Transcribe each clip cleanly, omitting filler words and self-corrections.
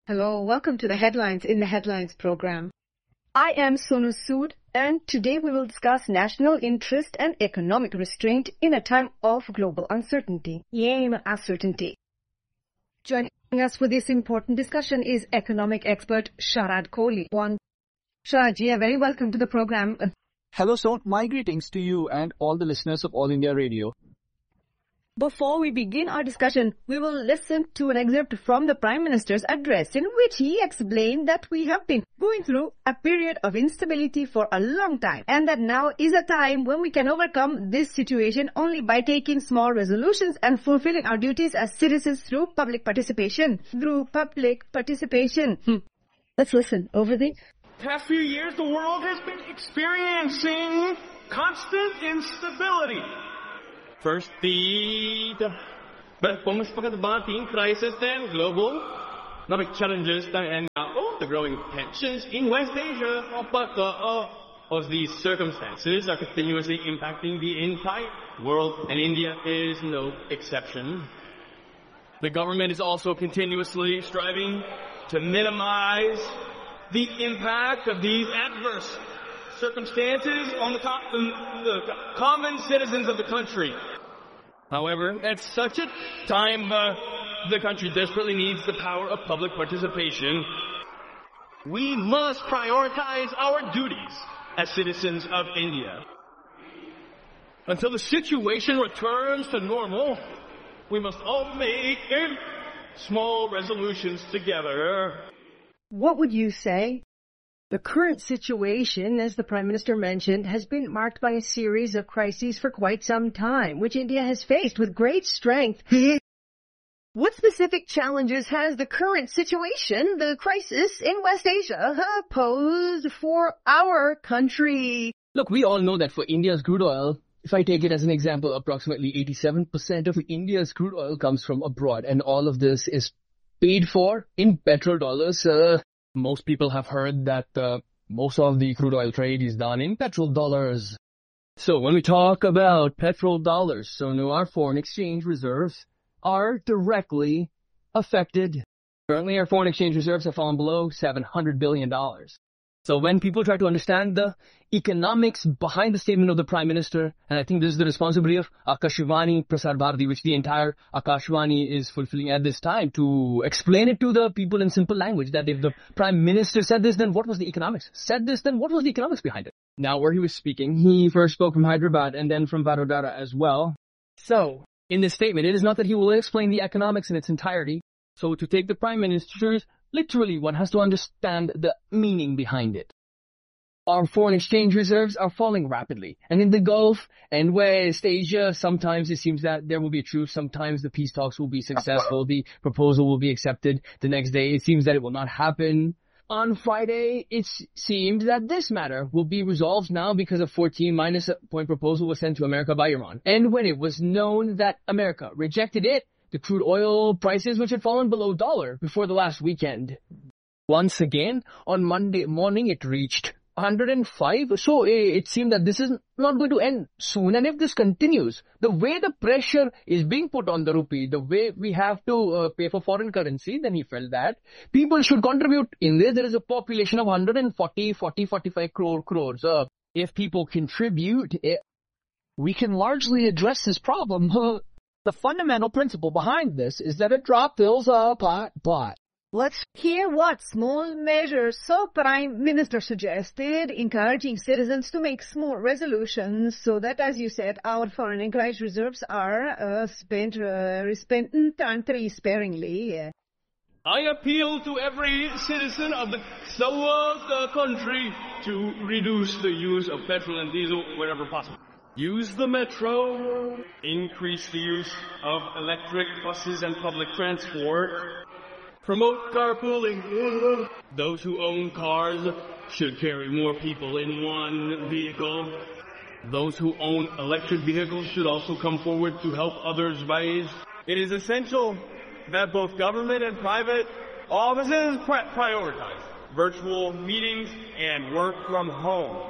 Hello, welcome to the Headlines in the Headlines program. I am Sonu Sood, and today we will discuss national interest and economic restraint in a time of global uncertainty. Joining us for this important discussion is economic expert Sharad Kohli. Sharad, very welcome to the program. Hello, Son. My greetings to you and all the listeners of All India Radio. Before we begin our discussion, we will listen to an excerpt from the Prime Minister's address in which he explained that we have been going through a period of instability for a long time and that now is a time when we can overcome this situation only by taking small resolutions and fulfilling our duties as citizens through public participation. Let's listen. Over the past few years, the world has been experiencing constant instability. First, the crisis, then global economic challenges, and the growing tensions in West Asia. But of these circumstances are continuously impacting the entire world, and India is no exception. The government is also continuously striving to minimize the impact of these adverse circumstances on the common citizens of the country. However, at such a time, the country desperately needs the power of public participation. We must prioritize our duties as citizens of India. Until the situation returns to normal, we must all make small resolutions together. What would you say? The current situation, as the Prime Minister mentioned, has been marked by a series of crises for quite some time, which India has faced with great strength. What specific challenges has the current situation, the crisis in West Asia, posed for our country? Look, we all know that for India's crude oil, if I take it as an example, approximately 87% of India's crude oil comes from abroad, and all of this is paid for in petrodollars. Most people have heard that most of the crude oil trade is done in petrodollars. So when we talk about petrodollars, so now our foreign exchange reserves are directly affected. Currently, our foreign exchange reserves have fallen below $700 billion. So when people try to understand the economics behind the statement of the Prime Minister, and I think this is the responsibility of Akashvani Prasar Bharati, which the entire Akashvani is fulfilling at this time, to explain it to the people in simple language, that if the Prime Minister said this, then what was the economics? Said this, then what was the economics behind it? Now, where he was speaking, he first spoke from Hyderabad and then from Vadodara as well. So, in this statement, it is not that he will explain the economics in its entirety. So to take the Prime Minister's literally, one has to understand the meaning behind it. Our foreign exchange reserves are falling rapidly. And in the Gulf and West Asia, sometimes it seems that there will be a truce. Sometimes the peace talks will be successful. The proposal will be accepted. The next day, it seems that it will not happen. On Friday, it seemed that this matter will be resolved now because a 14-point proposal was sent to America by Iran. And when it was known that America rejected it, the crude oil prices, which had fallen below $1 before the last weekend. Once again, on Monday morning, it reached 105. So it seemed that this is not going to end soon. And if this continues, the way the pressure is being put on the rupee, the way we have to pay for foreign currency, then he felt that people should contribute. In this, there is a population of 45 crores. If people contribute, we can largely address this problem. The fundamental principle behind this is that a drop fills a pot. Let's hear what small measures Prime Minister suggested, encouraging citizens to make small resolutions so that, as you said, our foreign exchange reserves are spent sparingly. I appeal to every citizen of the country to reduce the use of petrol and diesel wherever possible. Use the metro, increase the use of electric buses and public transport, promote carpooling. Those who own cars should carry more people in one vehicle. Those who own electric vehicles should also come forward to help others raise. It is essential that both government and private offices prioritize virtual meetings and work from home.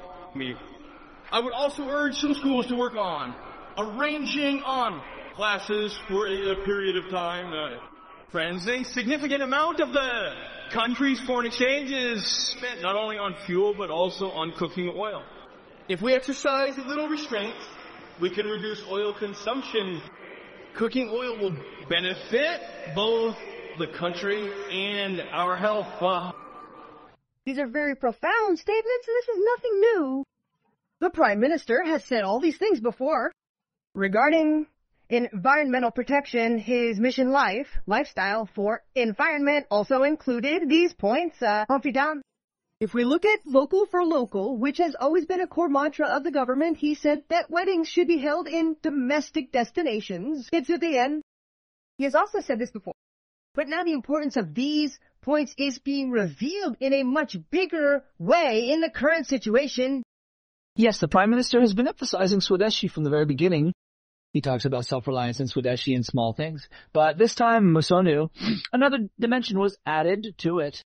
I would also urge some schools to work on arranging on classes for a period of time Friends, a significant amount of the country's foreign exchange is spent not only on fuel but also on cooking oil. If we exercise a little restraint, we can reduce oil consumption. Cooking oil will benefit both the country and our health. These are very profound statements, and this is nothing new. The Prime Minister has said all these things before. Regarding environmental protection, his mission lifestyle for environment also included these points. Humphrey Down. If we look at vocal for local, which has always been a core mantra of the government, he said that weddings should be held in domestic destinations. It's at the end. He has also said this before. But now the importance of these points is being revealed in a much bigger way in the current situation. Yes, the Prime Minister has been emphasizing Swadeshi from the very beginning. He talks about self-reliance in Swadeshi and small things. But this time, Musonu, another dimension was added to it.